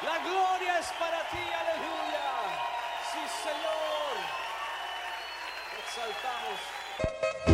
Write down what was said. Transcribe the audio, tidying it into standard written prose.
La gloria es para ti, aleluya. Sí, Señor. Exaltamos.